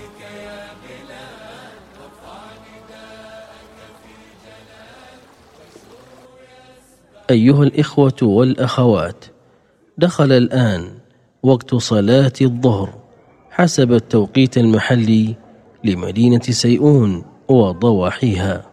أيها الإخوة والأخوات، دخل الآن وقت صلاة الظهر حسب التوقيت المحلي لمدينة سيئون وضواحيها.